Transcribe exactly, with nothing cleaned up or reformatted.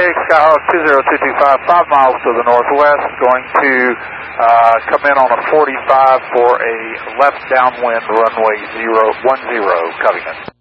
Skyhawk two zero two two five, five miles to the northwest, going to uh, come in on a forty-five for a left downwind runway zero one zero, Covington.